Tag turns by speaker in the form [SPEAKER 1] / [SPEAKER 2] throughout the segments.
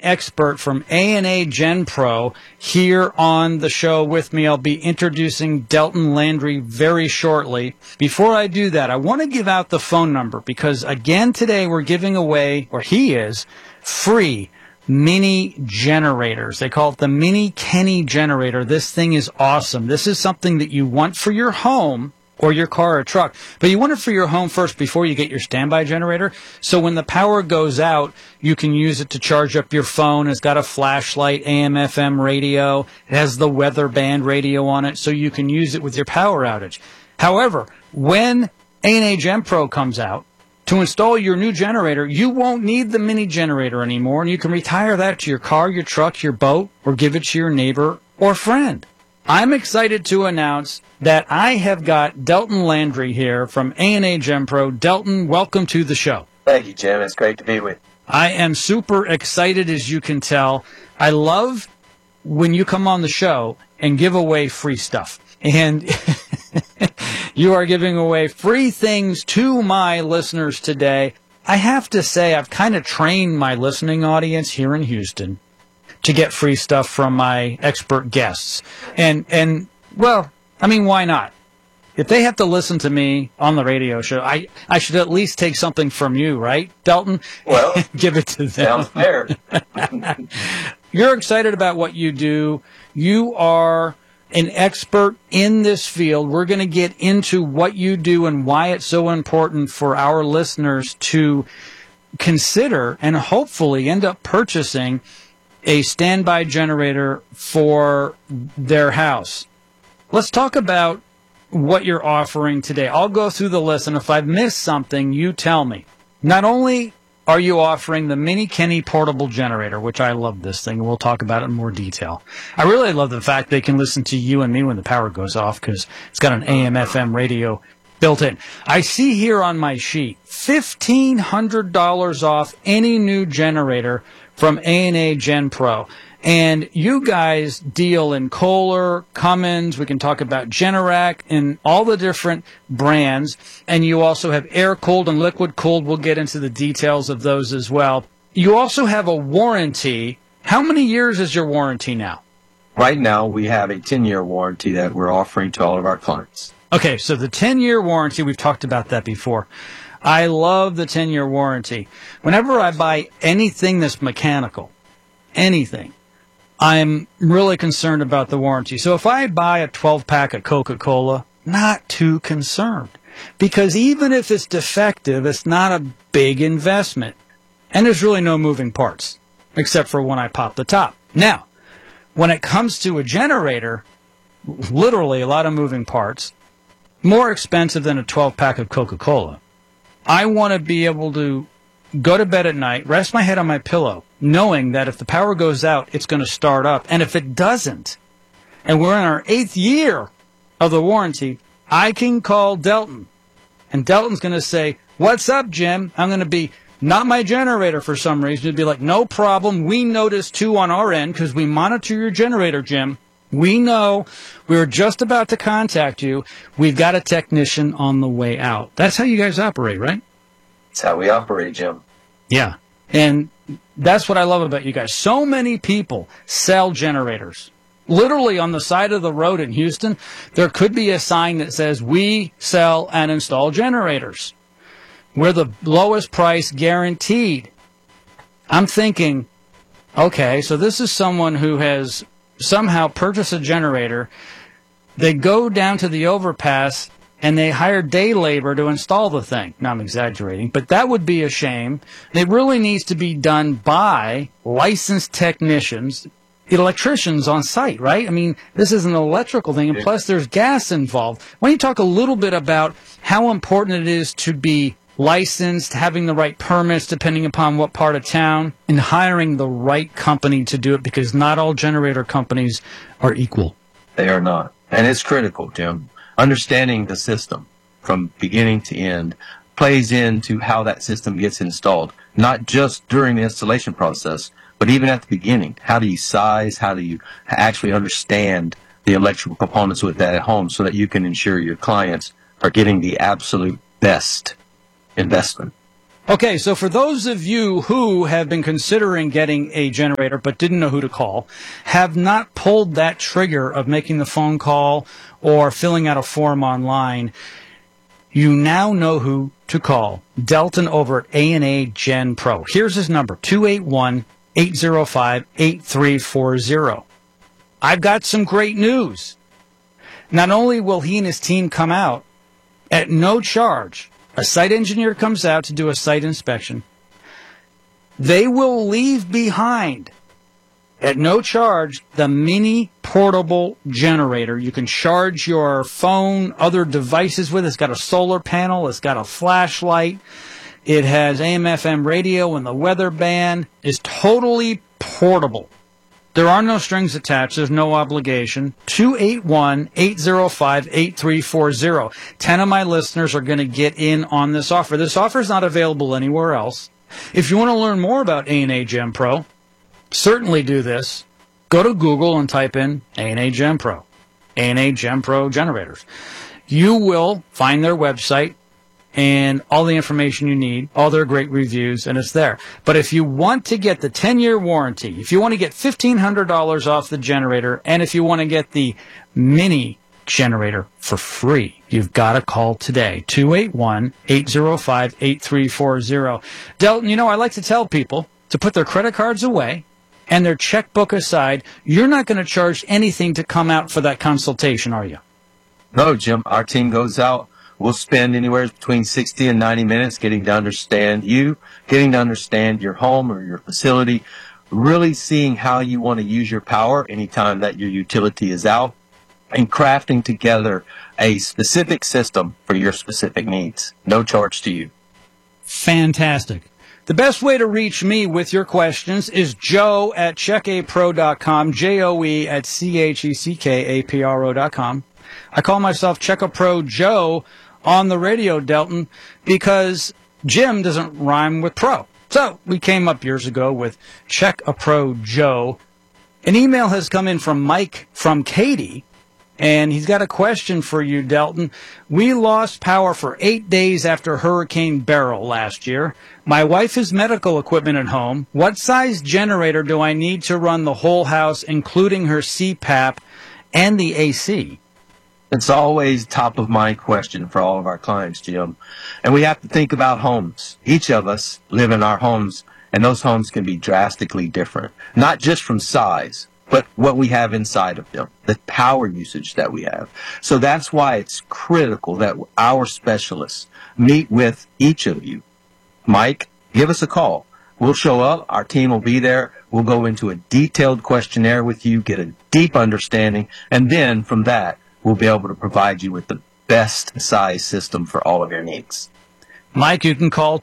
[SPEAKER 1] expert from A&A Gen Pro here on the show with me. I'll be introducing Delton Landry very shortly. Before I do that, I want to give out the phone number because, again, today we're giving away, or he is, free mini generators. They call it the Mini Kenny generator. This thing is awesome. This is something that you want for your home or your car or truck, but you want it for your home first before you get your standby generator. So when the power goes out, you can use it to charge up your phone. It's got a flashlight, AM, FM radio. It has the weather band radio on it, so you can use it with your power outage. However, when A&A Gen Pro comes out, to install your new generator, you won't need the mini generator anymore, and you can retire that to your car, your truck, your boat, or give it to your neighbor or friend. I'm excited to announce that I have got Delton Landry here from A&A Gen Pro. Delton, welcome to the show.
[SPEAKER 2] Thank you, Jim. It's great to be with you.
[SPEAKER 1] I am super excited, as you can tell. I love when you come on the show and give away free stuff. And you are giving away free things to my listeners today. I have to say, I've kind of trained my listening audience here in Houston to get free stuff from my expert guests. And well, I mean, why not? If they have to listen to me on the radio show, I should at least take something from you, right, Delton?
[SPEAKER 2] Well,
[SPEAKER 1] give it to them.
[SPEAKER 2] Sounds fair.
[SPEAKER 1] You're excited about what you do. You are an expert in this field. We're going to get into what you do and why it's so important for our listeners to consider and hopefully end up purchasing a standby generator for their house. Let's talk about what you're offering today. I'll go through the list, and if I've missed something, you tell me. Not only are you offering the Mini Kenny portable generator, which I love this thing, and we'll talk about it in more detail. I really love the fact they can listen to you and me when the power goes off because it's got an AM/FM radio built in. I see here on my sheet, $1,500 off any new generator from A&A Gen Pro. And you guys deal in Kohler, Cummins, we can talk about Generac, and all the different brands. And you also have air-cooled and liquid-cooled. We'll get into the details of those as well. You also have a warranty. How many years is your warranty now?
[SPEAKER 2] Right now, we have a 10-year warranty that we're offering to all of our clients.
[SPEAKER 1] Okay, so the 10-year warranty, we've talked about that before. I love the 10-year warranty. Whenever I buy anything that's mechanical, anything, I'm really concerned about the warranty. So if I buy a 12-pack of Coca-Cola, not too concerned. Because even if it's defective, it's not a big investment. And there's really no moving parts, except for when I pop the top. Now, when it comes to a generator, literally a lot of moving parts, more expensive than a 12-pack of Coca-Cola. I want to be able to go to bed at night, rest my head on my pillow, knowing that if the power goes out, it's going to start up. And if it doesn't, and we're in our 8th year of the warranty, I can call Delton. And Delton's going to say, "What's up, Jim?" I'm going to be, not my generator for some reason. It'd be like, "No problem. We noticed too on our end because we monitor your generator, Jim. We know we were just about to contact you. We've got a technician on the way out." That's how you guys operate, right?
[SPEAKER 2] That's how we operate, Jim.
[SPEAKER 1] Yeah. And that's what I love about you guys. So many people sell generators. Literally on the side of the road in Houston, there could be a sign that says, "We sell and install generators. We're the lowest price guaranteed." I'm thinking, okay, so this is someone who has somehow purchased a generator. They go down to the overpass and they hire day labor to install the thing. Now, I'm exaggerating, but that would be a shame. It really needs to be done by licensed technicians, electricians on site, right? I mean, this is an electrical thing, and plus there's gas involved. Why don't you talk a little bit about how important it is to be licensed, having the right permits depending upon what part of town, and hiring the right company to do it, because not all generator companies are equal.
[SPEAKER 2] They are not. And it's critical, Jim. Understanding the system from beginning to end plays into how that system gets installed, not just during the installation process, but even at the beginning. How do you size? How do you actually understand the electrical components with that at home so that you can ensure your clients are getting the absolute best investment?
[SPEAKER 1] Okay, so for those of you who have been considering getting a generator but didn't know who to call, have not pulled that trigger of making the phone call or filling out a form online, you now know who to call. Delton over at A&A Gen Pro. Here's his number, 281-805-8340. I've got some great news. Not only will he and his team come out at no charge, a site engineer comes out to do a site inspection. They will leave behind, at no charge, the mini portable generator. You can charge your phone, other devices with it. It's got a solar panel. It's got a flashlight. It has AM/FM radio and the weather band. It's totally portable. There are no strings attached. There's no obligation. 281-805-8340. 10 of my listeners are going to get in on this offer. This offer is not available anywhere else. If you want to learn more about A&A Gen Pro, certainly do this. Go to Google and type in A&A Gen Pro, A&A Gen Pro generators. You will find their website and all the information you need, all their great reviews, and it's there. But if you want to get the 10-year warranty, if you want to get $1,500 off the generator, and if you want to get the mini generator for free, you've got to call today, 281-805-8340. Delton, you know, I like to tell people to put their credit cards away and their checkbook aside. You're not going to charge anything to come out for that consultation, are you?
[SPEAKER 2] No, Jim. Our team goes out. We'll spend anywhere between 60 and 90 minutes getting to understand you, getting to understand your home or your facility, really seeing how you want to use your power anytime that your utility is out, and crafting together a specific system for your specific needs. No charge to you.
[SPEAKER 1] Fantastic. The best way to reach me with your questions is Joe at checkapro.com, Joe at checkapro.com. I call myself Check-A-Pro Joe on the radio, Delton, because Jim doesn't rhyme with pro. So we came up years ago with Check-A-Pro Joe. An email has come in from Mike from Katy, and he's got a question for you, Delton. We lost power for 8 days after Hurricane Beryl last year. My wife has medical equipment at home. What size generator do I need to run the whole house, including her CPAP and the AC?
[SPEAKER 2] It's always top of mind question for all of our clients, Jim. And we have to think about homes. Each of us live in our homes, and those homes can be drastically different, not just from size, but what we have inside of them, the power usage that we have. So that's why it's critical that our specialists meet with each of you. Mike, give us a call. We'll show up. Our team will be there. We'll go into a detailed questionnaire with you, get a deep understanding, and then from that, we'll be able to provide you with the best size system for all of your needs.
[SPEAKER 1] Mike, you can call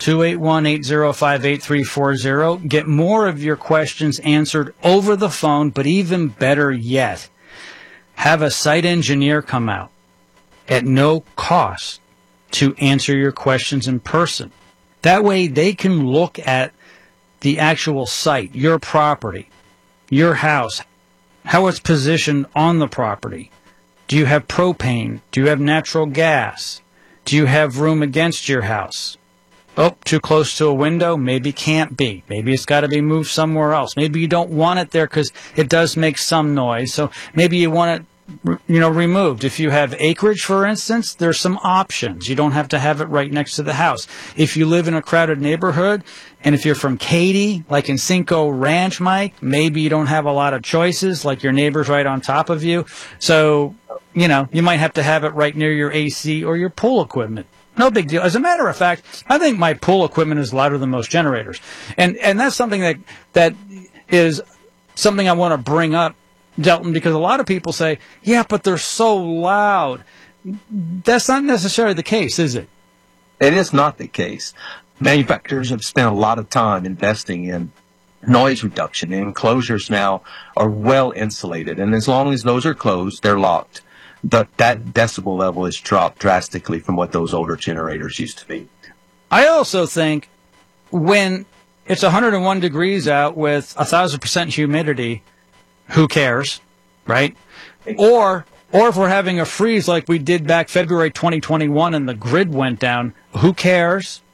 [SPEAKER 1] 281-805-8340. Get more of your questions answered over the phone, but even better yet, have a site engineer come out at no cost to answer your questions in person. That way they can look at the actual site, your property, your house, how it's positioned on the property. Do you have propane? Do you have natural gas? Do you have room against your house? Oh, too close to a window? Maybe can't be. Maybe it's got to be moved somewhere else. Maybe you don't want it there because it does make some noise. So maybe you want it, removed. If you have acreage, for instance, there's some options. You don't have to have it right next to the house. If you live in a crowded neighborhood, and if you're from Katy, like in Cinco Ranch, Mike, maybe you don't have a lot of choices, like your neighbor's right on top of you. So, you might have to have it right near your AC or your pool equipment. No big deal. As a matter of fact, I think my pool equipment is louder than most generators. And that's something that is something I want to bring up, Delton, because a lot of people say, yeah, but they're so loud. That's not necessarily the case, is it?
[SPEAKER 2] It is not the case. Manufacturers have spent a lot of time investing in noise reduction. The enclosures now are well insulated, and as long as those are closed, they're locked. That decibel level is dropped drastically from what those older generators used to be.
[SPEAKER 1] I also think when it's 101 degrees out with 1,000% humidity, who cares, right? Or if we're having a freeze like we did back February 2021 and the grid went down, who cares?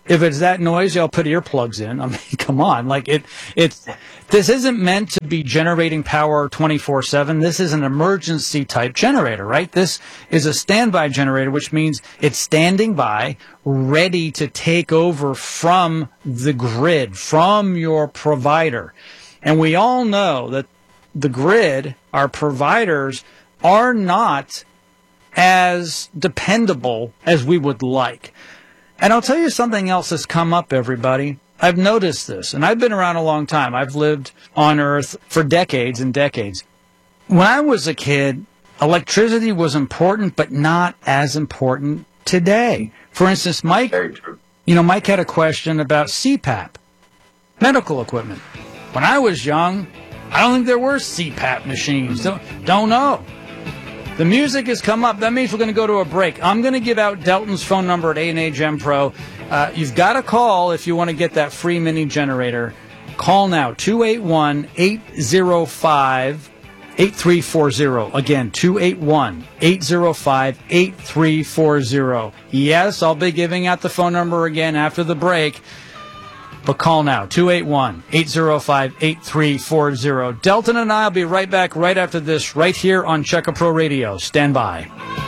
[SPEAKER 1] If it's that noisy, I'll put earplugs in. I mean, come on. Like this isn't meant to be generating power 24/7. This is an emergency type generator, right? This is a standby generator, which means it's standing by, ready to take over from the grid, from your provider. And we all know that the grid, our providers, are not as dependable as we would like. And I'll tell you something else that's come up, everybody. I've noticed this, and I've been around a long time. I've lived on Earth for decades and decades. When I was a kid, electricity was important, but not as important today. For instance, Mike had a question about CPAP, medical equipment. When I was young, I don't think there were CPAP machines. Don't know. The music has come up. That means we're going to go to a break. I'm going to give out Delton's phone number at A&A Gem Pro. You've got to call if you want to get that free mini generator. Call now, 281-805-8340. Again, 281-805-8340. Yes, I'll be giving out the phone number again after the break. But call now, 281-805-8340. Delton and I will be right back right after this, right here on Checka Pro Radio. Stand by.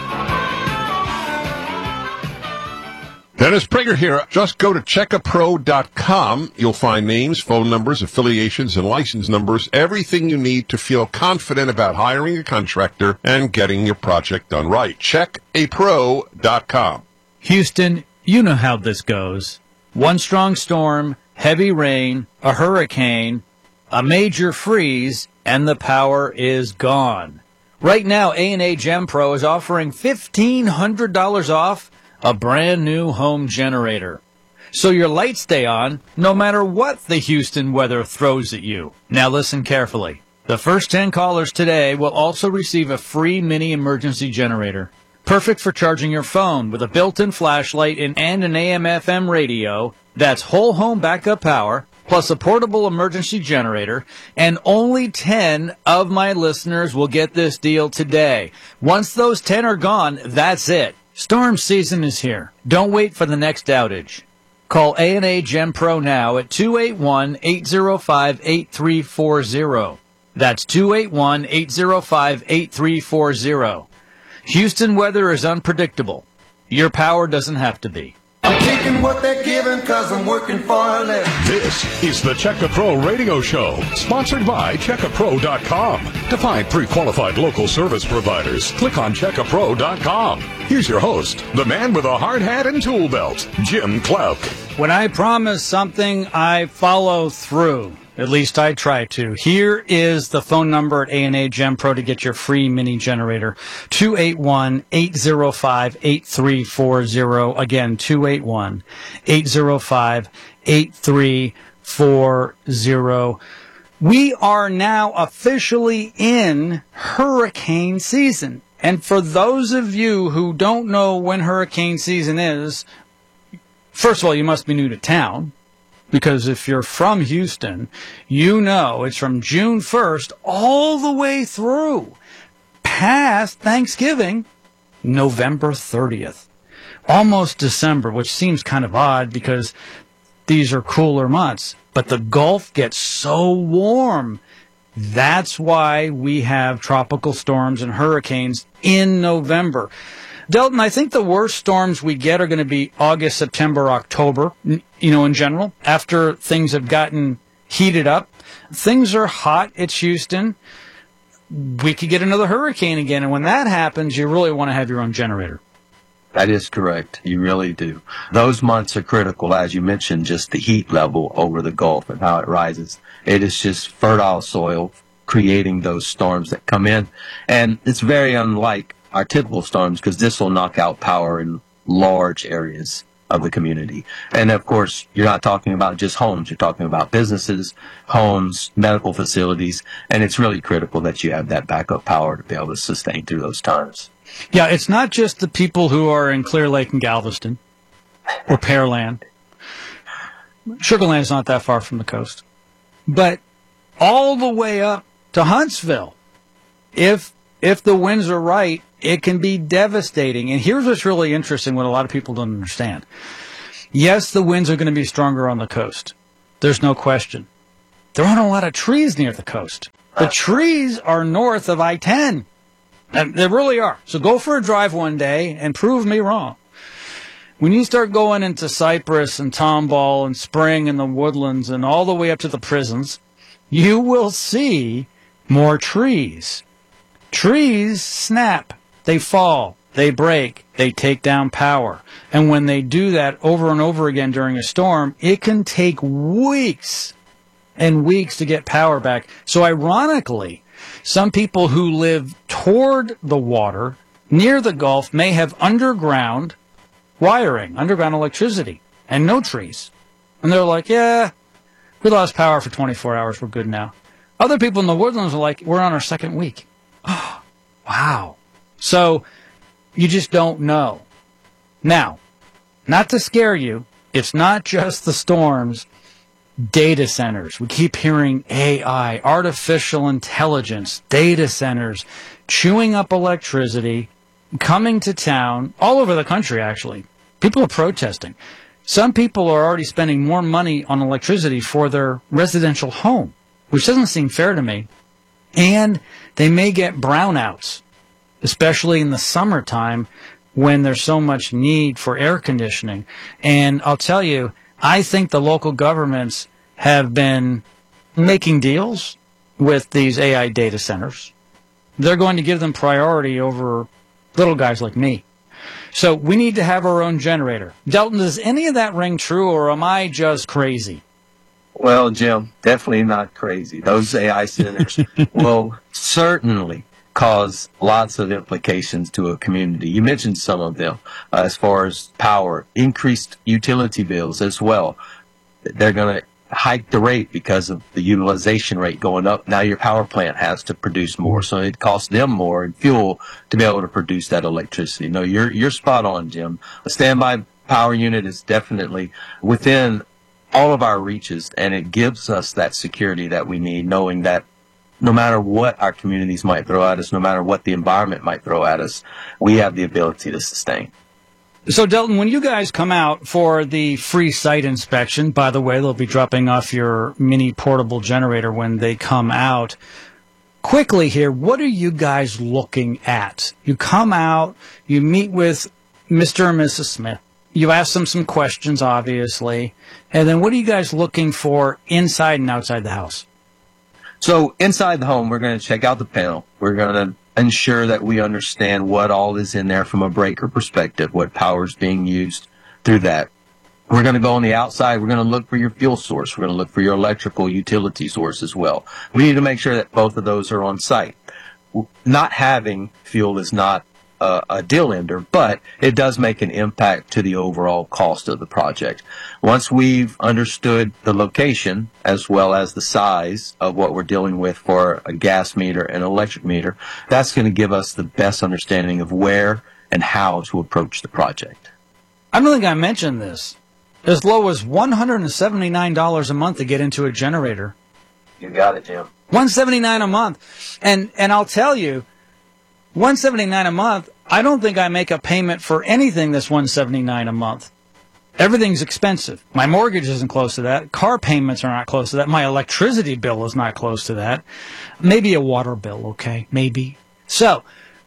[SPEAKER 3] Dennis Prager here. Just go to checkapro.com. You'll find names, phone numbers, affiliations, and license numbers, everything you need to feel confident about hiring a contractor and getting your project done right. Checkapro.com.
[SPEAKER 1] Houston, you know how this goes. One strong storm, heavy rain, a hurricane, a major freeze, and the power is gone. Right now, A&A Gem Pro is offering $1,500 off a brand new home generator. So your lights stay on no matter what the Houston weather throws at you. Now listen carefully. The first 10 callers today will also receive a free mini emergency generator. Perfect for charging your phone with a built-in flashlight and an AM/FM radio. That's whole home backup power, plus a portable emergency generator. And only 10 of my listeners will get this deal today. Once those 10 are gone, that's it. Storm season is here. Don't wait for the next outage. Call A&A Gem Pro now at 281-805-8340. That's 281-805-8340. Houston weather is unpredictable. Your power doesn't have to be.
[SPEAKER 4] I'm taking what they're giving because I'm working for a living.
[SPEAKER 5] This is the Checka Pro Radio Show, sponsored by CheckaPro.com. To find pre-qualified local service providers, click on CheckaPro.com. Here's your host, the man with a hard hat and tool belt, Jim Clark.
[SPEAKER 1] When I promise something, I follow through. At least I try to. Here is the phone number at A&A Gem Pro to get your free mini generator. 281-805-8340. Again, 281-805-8340. We are now officially in hurricane season. And for those of you who don't know when hurricane season is, first of all, you must be new to town. Because if you're from Houston, you know it's from June 1st all the way through past Thanksgiving, November 30th. Almost December, which seems kind of odd because these are cooler months. But the Gulf gets so warm. That's why we have tropical storms and hurricanes in November. Delton, I think the worst storms we get are going to be August, September, October, in general, after things have gotten heated up. Things are hot. It's Houston. We could get another hurricane again. And when that happens, you really want to have your own generator.
[SPEAKER 2] That is correct. You really do. Those months are critical, as you mentioned, just the heat level over the Gulf and how it rises. It is just fertile soil creating those storms that come in. And it's very unlike our typical storms because this will knock out power in large areas of the community. And of course, you're not talking about just homes. You're talking about businesses, homes, medical facilities. And it's really critical that you have that backup power to be able to sustain through those times.
[SPEAKER 1] Yeah, it's not just the people who are in Clear Lake and Galveston or Pearland. Sugar Land's not that far from the coast. But all the way up to Huntsville, if the winds are right, it can be devastating. And here's what's really interesting, what a lot of people don't understand. Yes, the winds are going to be stronger on the coast. There's no question. There aren't a lot of trees near the coast. The trees are north of I-10. And they really are. So go for a drive one day and prove me wrong. When you start going into Cypress and Tomball and Spring and the Woodlands and all the way up to the prisons, you will see more trees. Trees snap. They fall. They break. They take down power. And when they do that over and over again during a storm, it can take weeks and weeks to get power back. So ironically, some people who live toward the water, near the Gulf, may have underground wiring, underground electricity, and no trees. And they're like, yeah, we lost power for 24 hours. We're good now. Other people in the woodlands are like, we're on our second week. Oh, wow. So you just don't know. Now, not to scare you, it's not just the storms. Data centers. We keep hearing AI, artificial intelligence, data centers, chewing up electricity, coming to town, all over the country, actually. People are protesting. Some people are already spending more money on electricity for their residential home, which doesn't seem fair to me. And they may get brownouts, especially in the summertime when there's so much need for air conditioning. And I'll tell you, I think the local governments have been making deals with these AI data centers. They're going to give them priority over little guys like me. So we need to have our own generator. Delton, does any of that ring true, or am I just crazy?
[SPEAKER 2] Well, Jim, definitely not crazy. Those AI centers will certainly cause lots of implications to a community. You mentioned some of them as far as power, increased utility bills as well. They're going to hike the rate because of the utilization rate going up. Now your power plant has to produce more, so it costs them more in fuel to be able to produce that electricity. No, you're spot on, Jim. A standby power unit is definitely within all of our reaches, and it gives us that security that we need, knowing that no matter what our communities might throw at us, no matter what the environment might throw at us, we have the ability to sustain.
[SPEAKER 1] So, Delton, when you guys come out for the free site inspection, by the way, they'll be dropping off your mini portable generator when they come out. Quickly here, what are you guys looking at? You come out, you meet with Mr. and Mrs. Smith. You ask them some questions, obviously. And then what are you guys looking for inside and outside the house?
[SPEAKER 2] So inside the home, we're going to check out the panel. We're going to ensure that we understand what all is in there from a breaker perspective, what power is being used through that. We're going to go on the outside. We're going to look for your fuel source. We're going to look for your electrical utility source as well. We need to make sure that both of those are on site. Not having fuel is not a deal ender, but it does make an impact to the overall cost of the project. Once we've understood the location as well as the size of what we're dealing with for a gas meter and electric meter, that's going to give us the best understanding of where and how to approach the project.
[SPEAKER 1] I don't think I mentioned this. As low as $179 a month to get into a generator.
[SPEAKER 2] You got it, Jim.
[SPEAKER 1] $179 a month. And I'll tell you, $179 a month, I don't think I make a payment for anything that's $179 a month. Everything's expensive. My mortgage isn't close to that. Car payments are not close to that. My electricity bill is not close to that. Maybe a water bill, okay? Maybe. So,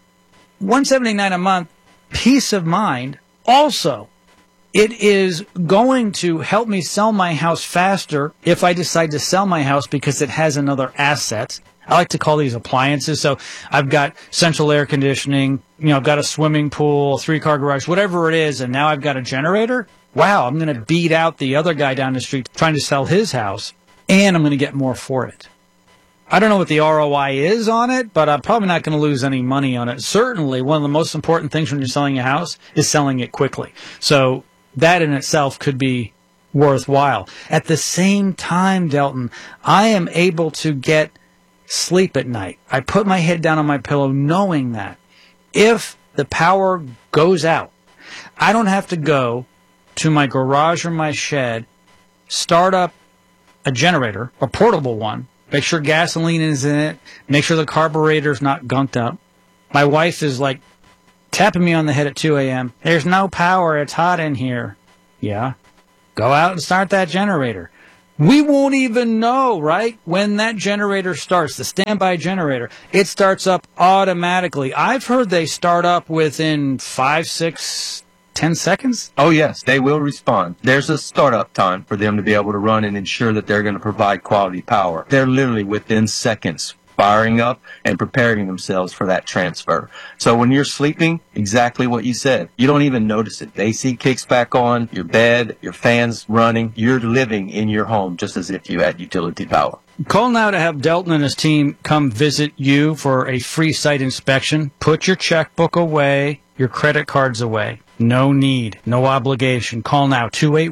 [SPEAKER 1] $179 a month, peace of mind. Also, it is going to help me sell my house faster if I decide to sell my house because it has another asset. I like to call these appliances. So I've got central air conditioning, I've got a swimming pool, 3-car garage, whatever it is, and now I've got a generator. Wow, I'm going to beat out the other guy down the street trying to sell his house, and I'm going to get more for it. I don't know what the ROI is on it, but I'm probably not going to lose any money on it. Certainly, one of the most important things when you're selling a house is selling it quickly. So that in itself could be worthwhile. At the same time, Delton, I am able to get sleep at night. I put my head down on my pillow knowing that if the power goes out, I don't have to go to my garage or my shed, start up a generator, a portable one, make sure gasoline is in it, make sure the carburetor's not gunked up. My wife is like tapping me on the head at 2 a.m. There's no power. It's hot in here. Yeah. Go out and start that generator. We won't even know, right, when that generator starts, the standby generator. It starts up automatically. I've heard they start up within 5, 6, 10 seconds.
[SPEAKER 2] Oh, yes, they will respond. There's a startup time for them to be able to run and ensure that they're going to provide quality power. They're literally within seconds firing up and preparing themselves for that transfer. So when you're sleeping, exactly what you said, you don't even notice it. The AC kicks back on, your bed, your fans running, you're living in your home just as if you had utility power.
[SPEAKER 1] Call now to have Delton and his team come visit you for a free site inspection. Put your checkbook away, your credit cards away. No need, no obligation. Call now,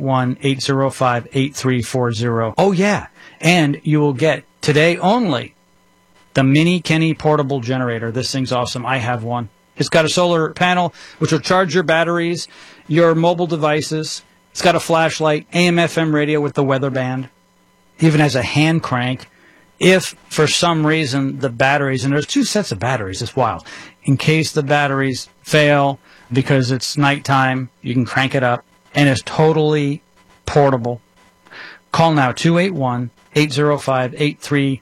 [SPEAKER 1] 281-805-8340. Oh, yeah, and you will get, today only, the Mini Kenny portable generator. This thing's awesome. I have one. It's got a solar panel, which will charge your batteries, your mobile devices. It's got a flashlight, AM/FM radio with the weather band. Even has a hand crank. If, for some reason, the batteries, and there's 2 sets of batteries, it's wild. In case the batteries fail because it's nighttime, you can crank it up, and it's totally portable. Call now, 281-805-8340.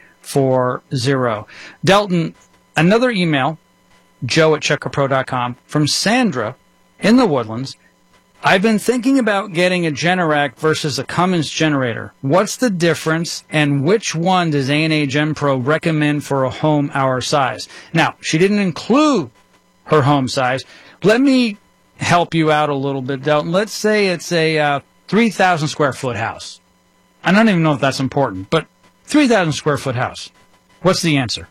[SPEAKER 1] Delton, another email, joe@checkapro.com, from Sandra in the Woodlands. I've been thinking about getting a Generac versus a Cummins generator. What's the difference, and which one does A&A GenPro recommend for a home our size? Now, she didn't include her home size. Let me help you out a little bit, Delton. Let's say it's a 3,000 square foot house. I don't even know if that's important, but 3,000 square foot house. What's the answer?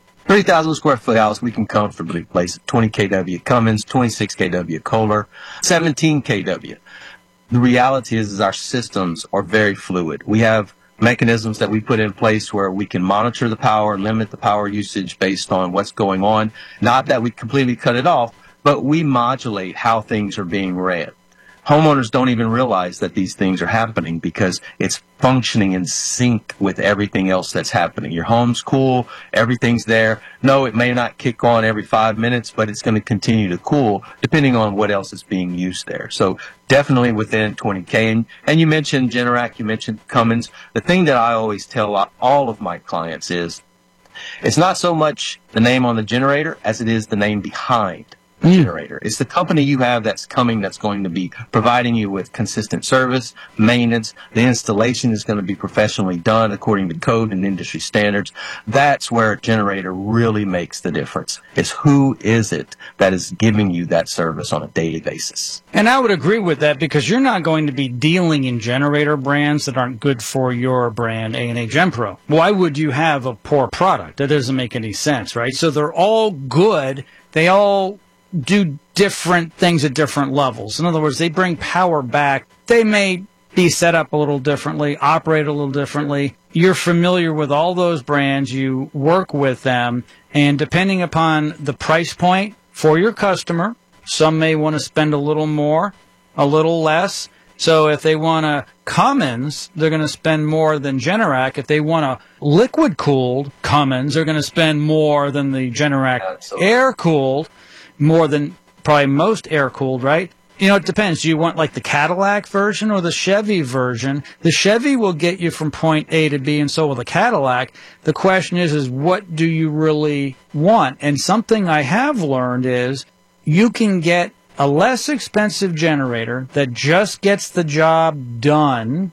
[SPEAKER 2] 3,000 square foot house, we can comfortably place 20 kW Cummins, 26 kW Kohler, 17 kW. The reality is our systems are very fluid. We have mechanisms that we put in place where we can monitor the power, limit the power usage based on what's going on. Not that we completely cut it off, but we modulate how things are being read. Homeowners don't even realize that these things are happening because it's functioning in sync with everything else that's happening. Your home's cool, everything's there. No, it may not kick on every 5 minutes, but it's going to continue to cool depending on what else is being used there. So definitely within 20K. And you mentioned Generac, you mentioned Cummins. The thing that I always tell all of my clients is it's not so much the name on the generator as it is the name behind generator. It's the company you have that's coming that's going to be providing you with consistent service, maintenance. The installation is going to be professionally done according to code and industry standards. That's where a generator really makes the difference. It's who is it that is giving you that service on a daily basis.
[SPEAKER 1] And I would agree with that because you're not going to be dealing in generator brands that aren't good for your brand, A&A GenPro. Why would you have a poor product? That doesn't make any sense, right? So they're all good. They all do different things at different levels. In other words, they bring power back. They may be set up a little differently, operate a little differently. You're familiar with all those brands. You work with them. And depending upon the price point for your customer, some may want to spend a little more, a little less. So if they want a Cummins, they're going to spend more than Generac. If they want a liquid-cooled Cummins, they're going to spend more than the Generac air-cooled. More than probably most air-cooled, right? You know, it depends. Do you want like the Cadillac version or the Chevy version? The Chevy will get you from point A to B, and so will the Cadillac. The question is what do you really want? And something I have learned is you can get a less expensive generator that just gets the job done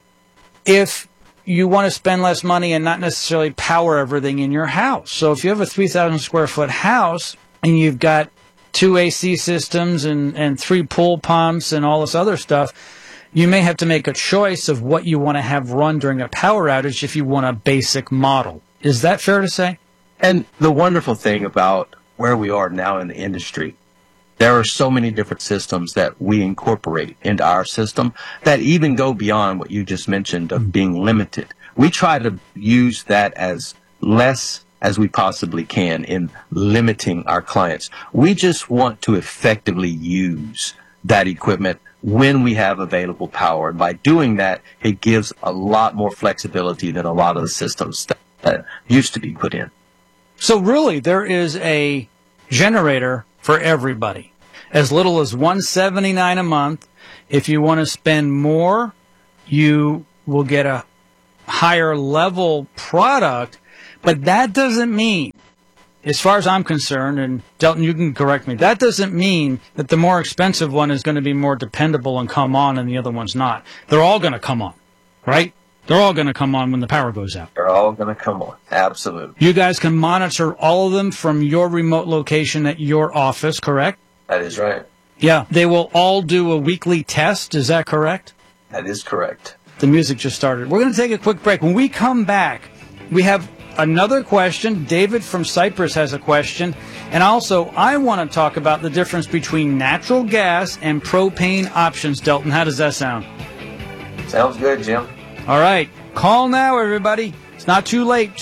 [SPEAKER 1] if you want to spend less money and not necessarily power everything in your house. So if you have a 3,000 square foot house and you've got 2 AC systems and 3 pool pumps and all this other stuff, you may have to make a choice of what you want to have run during a power outage if you want a basic model. Is that fair to say?
[SPEAKER 2] And the wonderful thing about where we are now in the industry, there are so many different systems that we incorporate into our system that even go beyond what you just mentioned of being limited. We try to use that as less as we possibly can in limiting our clients. We just want to effectively use that equipment when we have available power. And by doing that, it gives a lot more flexibility than a lot of the systems that used to be put in.
[SPEAKER 1] So really, there is a generator for everybody. As little as $179 a month. If you want to spend more, you will get a higher level product, but that doesn't mean, as far as I'm concerned, and Delton, you can correct me, that doesn't mean that the more expensive one is going to be more dependable and come on and the other one's not. They're all going to come on, right? They're all going to come on when the power goes out.
[SPEAKER 2] They're all going to come on. Absolutely.
[SPEAKER 1] You guys can monitor all of them from your remote location at your office, correct?
[SPEAKER 2] That is right.
[SPEAKER 1] Yeah. They will all do a weekly test. Is that correct?
[SPEAKER 2] That is correct.
[SPEAKER 1] The music just started. We're going to take a quick break. When we come back, we have another question. David from Cyprus has a question. And also, I want to talk about the difference between natural gas and propane options. Delton, how does that sound?
[SPEAKER 2] Sounds good, Jim.
[SPEAKER 1] All right. Call now, everybody. It's not too late.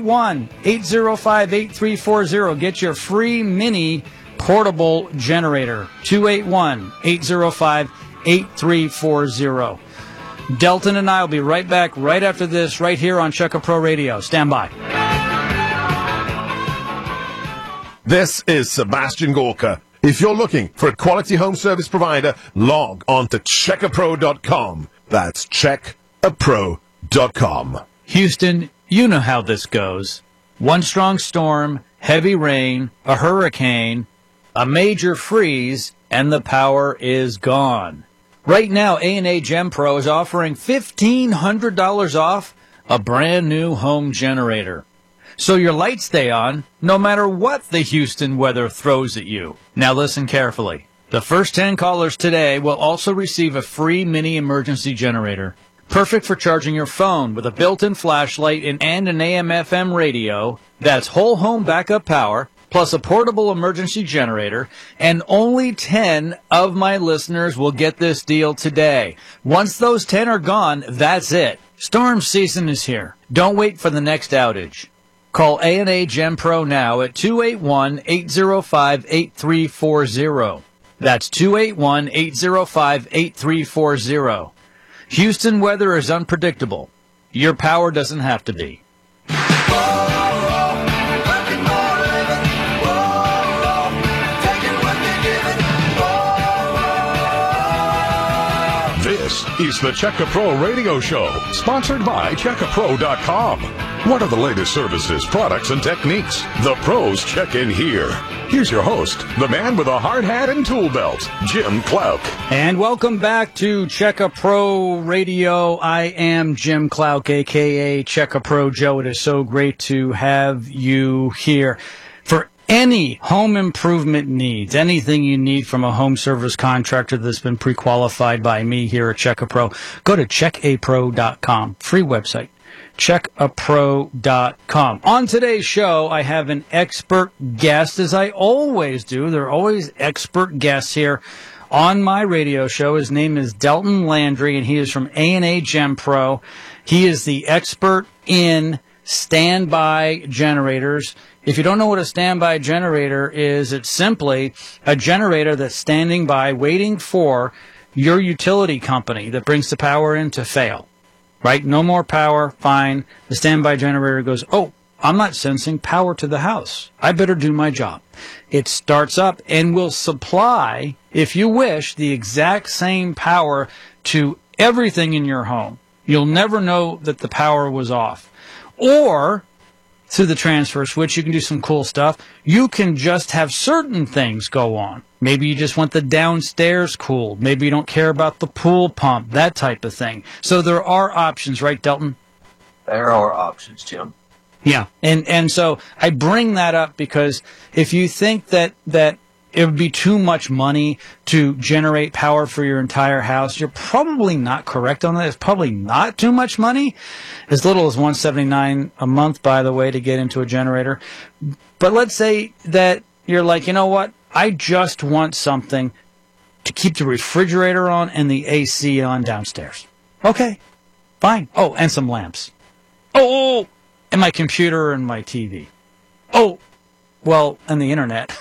[SPEAKER 1] 281-805-8340. Get your free mini portable generator. 281-805-8340. Delton and I will be right back right after this, right here on Checka Pro Radio. Stand by.
[SPEAKER 3] This is Sebastian Gorka. If you're looking for a quality home service provider, log on to checkapro.com. That's checkapro.com.
[SPEAKER 1] Houston, you know how this goes. One strong storm, heavy rain, a hurricane, a major freeze, and the power is gone. Right now, A&A Gem Pro is offering $1,500 off a brand new home generator. So your lights stay on no matter what the Houston weather throws at you. Now listen carefully. The first 10 callers today will also receive a free mini emergency generator. Perfect for charging your phone with a built-in flashlight and an AM/FM radio. That's whole home backup power, plus a portable emergency generator, and only 10 of my listeners will get this deal today. Once those 10 are gone, that's it. Storm season is here. Don't wait for the next outage. Call A&A Gem Pro now at 281-805-8340. That's 281-805-8340. Houston weather is unpredictable. Your power doesn't have to be.
[SPEAKER 5] This is the Checka Pro Radio Show, sponsored by CheckaPro.com. What are the latest services, products, and techniques? The pros check in here. Here's your host, the man with a hard hat and tool belt, Jim Clouk.
[SPEAKER 1] And welcome back to Checka Pro Radio. I am Jim Clouk, a.k.a. Checka Pro Joe. It is so great to have you here. For any home improvement needs, anything you need from a home service contractor that's been pre-qualified by me here at Checka Pro, go to checkapro.com. Free website. checkapro.com. On today's show, I have an expert guest, as I always do. There are always expert guests here on my radio show. His name is Delton Landry, and he is from A&A Gem Pro. He is the expert in standby generators. If you don't know what a standby generator is, it's simply a generator that's standing by waiting for your utility company that brings the power in to fail. Right? No more power. Fine. The standby generator goes, oh, I'm not sensing power to the house. I better do my job. It starts up and will supply, if you wish, the exact same power to everything in your home. You'll never know that the power was off. Or, through the transfer switch, you can do some cool stuff. You can just have certain things go on. Maybe you just want the downstairs cooled. Maybe you don't care about the pool pump, that type of thing. So there are options, right, Delton?
[SPEAKER 2] There are options, Jim.
[SPEAKER 1] Yeah. And so I bring that up because if you think that it would be too much money to generate power for your entire house, you're probably not correct on that. It's probably not too much money. As little as $179 a month, by the way, to get into a generator. But let's say that you're like, you know what? I just want something to keep the refrigerator on and the AC on downstairs. Okay, fine. Oh, and some lamps. Oh, and my computer and my TV. Oh, well, and the internet.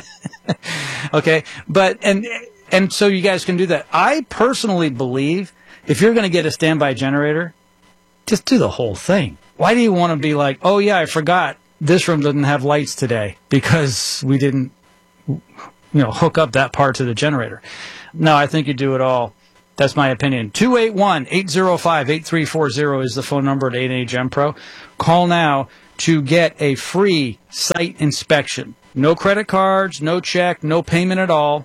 [SPEAKER 1] Okay, but and so you guys can do that. I personally believe if you're going to get a standby generator, just do the whole thing. Why do you want to be like, oh yeah, I forgot this room doesn't have lights today because we didn't, hook up that part to the generator? No, I think you do it all. That's my opinion. 281-805-8340 is the phone number at A&A GenPro. Call now to get a free site inspection. No credit cards, no check, no payment at all.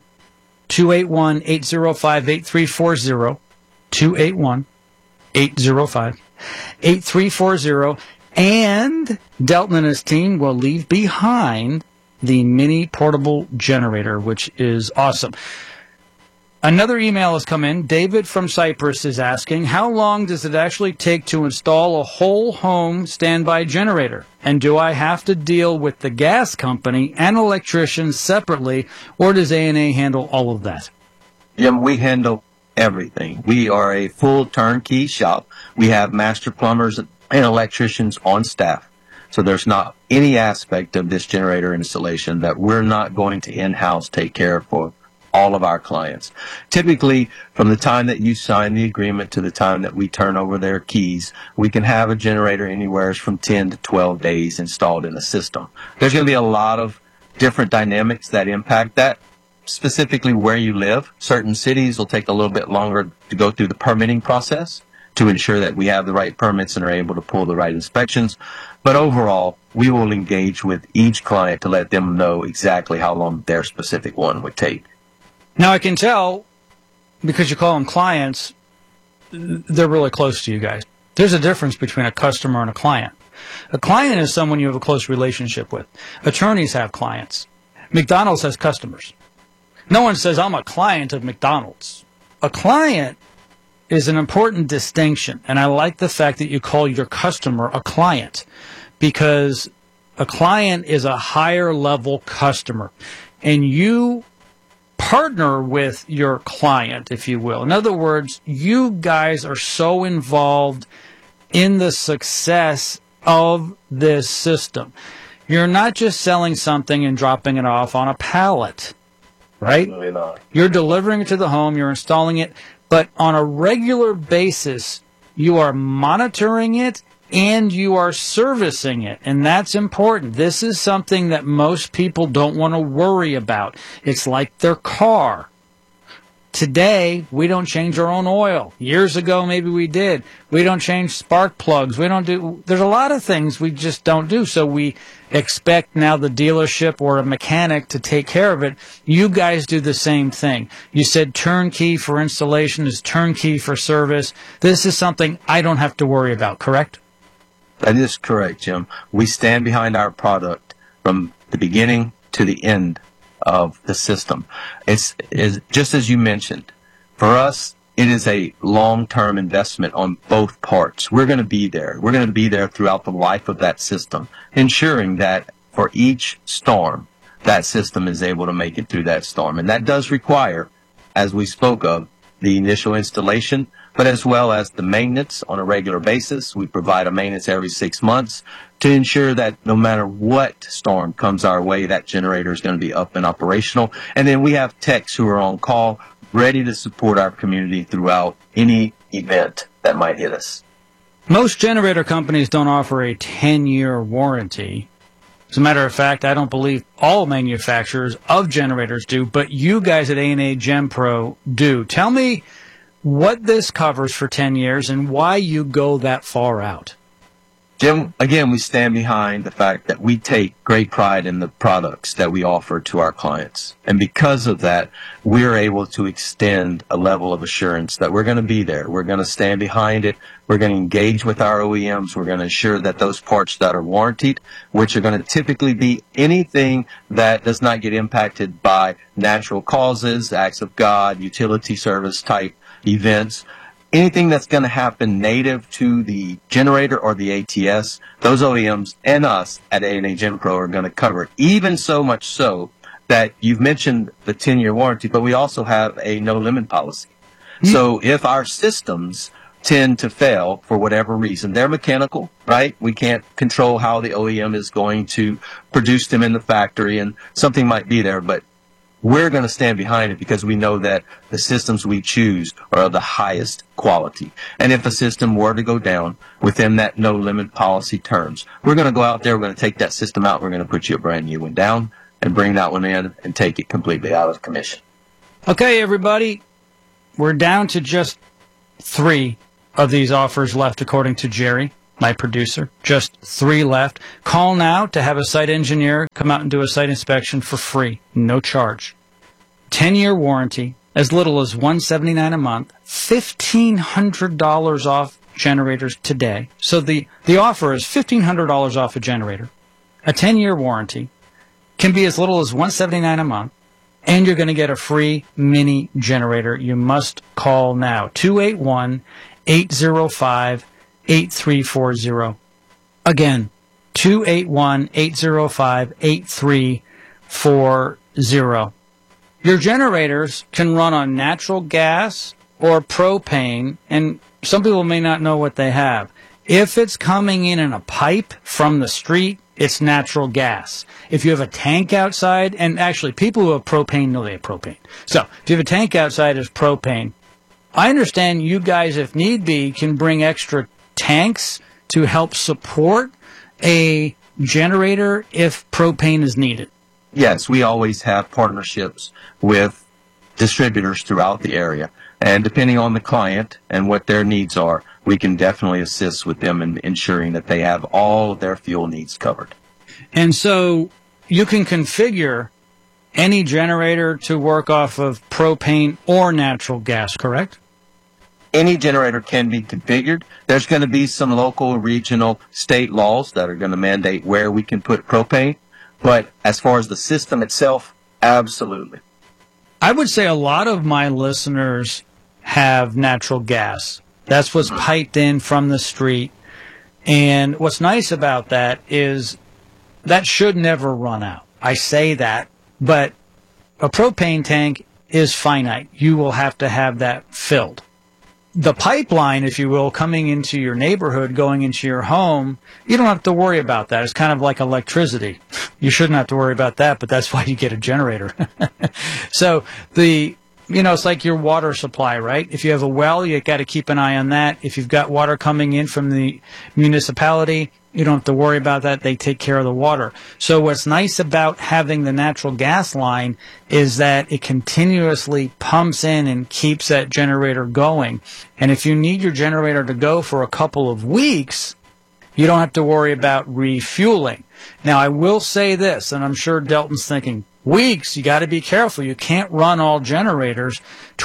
[SPEAKER 1] 281-805-8340. 281-805-8340. And Delton and his team will leave behind the mini portable generator, which is awesome. Another email has come in. David from Cyprus is asking, how long does it actually take to install a whole home standby generator? And do I have to deal with the gas company and electricians separately, or does A&A handle all of that?
[SPEAKER 2] Jim, we handle everything. We are a full turnkey shop. We have master plumbers and electricians on staff. So there's not any aspect of this generator installation that we're not going to in-house take care of for all of our clients. Typically, from the time that you sign the agreement to the time that we turn over their keys, we can have a generator anywhere from 10 to 12 days installed in the system. There's going to be a lot of different dynamics that impact that, specifically where you live. Certain cities will take a little bit longer to go through the permitting process to ensure that we have the right permits and are able to pull the right inspections. But overall, we will engage with each client to let them know exactly how long their specific one would take.
[SPEAKER 1] Now, I can tell, because you call them clients, they're really close to you guys. There's a difference between a customer and a client. A client is someone you have a close relationship with. Attorneys have clients. McDonald's has customers. No one says, I'm a client of McDonald's. A client is an important distinction, and I like the fact that you call your customer a client, because a client is a higher level customer, and you partner with your client, if you will. In other words, you guys are so involved in the success of this system. You're not just selling something and dropping it off on a pallet, right?
[SPEAKER 2] Absolutely not.
[SPEAKER 1] You're delivering it to the home, you're installing it, but on a regular basis, you are monitoring it and you are servicing it, and that's important. This is something that most people don't want to worry about. It's like their car. Today, we don't change our own oil. Years ago, maybe we did. We don't change spark plugs. There's a lot of things we just don't do, so we expect now the dealership or a mechanic to take care of it. You guys do the same thing. You said turnkey for installation is turnkey for service. This is something I don't have to worry about, correct?
[SPEAKER 2] That is correct, Jim. We stand behind our product from the beginning to the end of the system. It's just as you mentioned. For us, it is a long-term investment on both parts. We're going to be there. We're going to be there throughout the life of that system, ensuring that for each storm, that system is able to make it through that storm. And that does require, as we spoke of, the initial installation, but as well as the maintenance on a regular basis. We provide a maintenance every 6 months to ensure that no matter what storm comes our way, that generator is going to be up and operational. And then we have techs who are on call, ready to support our community throughout any event that might hit us.
[SPEAKER 1] Most generator companies don't offer a 10-year warranty. As a matter of fact, I don't believe all manufacturers of generators do, but you guys at A&A GenPro do. Tell me what this covers for 10 years and why you go that far out.
[SPEAKER 2] Jim, again, we stand behind the fact that we take great pride in the products that we offer to our clients. And because of that, we're able to extend a level of assurance that we're going to be there. We're going to stand behind it. We're going to engage with our OEMs. We're going to ensure that those parts that are warranted, which are going to typically be anything that does not get impacted by natural causes, acts of God, utility service type events, anything that's going to happen native to the generator or the ATS, those OEMs and us at A&A GenPro are going to cover it. Even so much so that you've mentioned the 10-year warranty, but we also have a no-limit policy. So if our systems tend to fail for whatever reason, they're mechanical, right? We can't control how the OEM is going to produce them in the factory, and something might be there, but we're going to stand behind it because we know that the systems we choose are of the highest quality. And if a system were to go down within that no-limit policy terms, we're going to go out there, we're going to take that system out, we're going to put you a brand new one down and bring that one in and take it completely out of commission.
[SPEAKER 1] Okay, everybody. we're down to just 3 of these offers left, according to Jerry, my producer. Just 3 left. Call now to have a site engineer come out and do a site inspection for free, no charge. 10-year warranty, as little as $179 a month, $1,500 off generators today. So the offer is $1,500 off a generator. A 10-year warranty can be as little as $179 a month, and you're going to get a free mini generator. You must call now, 281-805-8340. Again, 281-805-8340. Your generators can run on natural gas or propane, and some people may not know what they have. If it's coming in a pipe from the street, it's natural gas. If you have a tank outside, and actually people who have propane know they have propane. So if you have a tank outside, it's propane. I understand you guys, if need be, can bring extra tanks to help support a generator if propane is needed.
[SPEAKER 2] Yes, we always have partnerships with distributors throughout the area. And depending on the client and what their needs are, we can definitely assist with them in ensuring that they have all of their fuel needs covered.
[SPEAKER 1] And so you can configure any generator to work off of propane or natural gas, correct?
[SPEAKER 2] Any generator can be configured. There's going to be some local, regional, state laws that are going to mandate where we can put propane. But as far as the system itself, absolutely.
[SPEAKER 1] I would say a lot of my listeners have natural gas. That's what's piped in from the street. And what's nice about that is that should never run out. I say that, but a propane tank is finite. You will have to have that filled. The pipeline, if you will, coming into your neighborhood, going into your home, you don't have to worry about that. It's kind of like electricity. You shouldn't have to worry about that, but that's why you get a generator. So it's like your water supply, right? If you have a well, you got to keep an eye on that. If you've got water coming in from the municipality, you don't have to worry about that. They take care of the water. So what's nice about having the natural gas line is that it continuously pumps in and keeps that generator going. And if you need your generator to go for a couple of weeks, you don't have to worry about refueling. Now, I will say this, and I'm sure Delton's thinking, weeks, you got to be careful. You can't run all generators